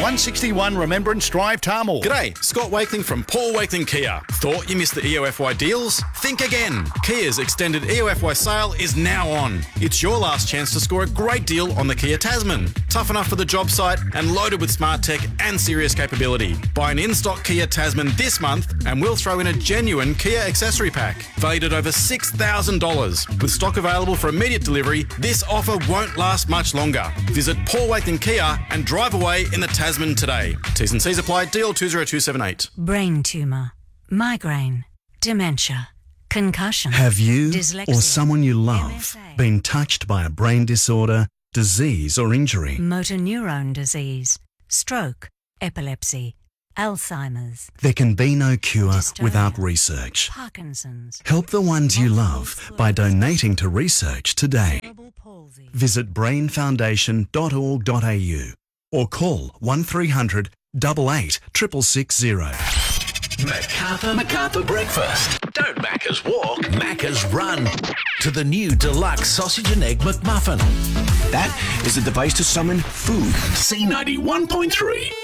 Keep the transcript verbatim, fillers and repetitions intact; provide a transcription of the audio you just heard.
one sixty-one Remembrance Drive, Tamil. G'day, Scott Wakeling from Paul Wakeling Kia. Thought you missed the E O F Y deals? Think again. Kia's extended E O F Y sale is now on. It's your last chance to score a great deal on the Kia Tasman. Tough enough for the job site and loaded with smart tech and serious capability. Buy an in-stock Kia Tasman this month and we'll throw in a genuine Kia accessory pack, valued at over six thousand dollars. With stock available for immediate delivery, this offer won't last much longer. Visit Paul Wakeling Kia and drive away in the Tasman today. T's and C's apply. D L two zero two seven eight. Brain tumour, migraine, dementia, concussion. Have you dyslexia, or someone you love M S A, been touched by a brain disorder, disease or injury? motor neurone disease, stroke, epilepsy, Alzheimer's, There can be no cure Dystonia. without research. Parkinson's, Help the ones you multiple love by sclerosis, donating to research today. cerebral palsy. Visit brain foundation dot org dot a u or call one three hundred, eight eight, six six six zero. Macarthur Macarthur Breakfast. Don't Macca's walk, Macca's run. To the new deluxe sausage and egg McMuffin. That is the device to summon food. C ninety-one point three.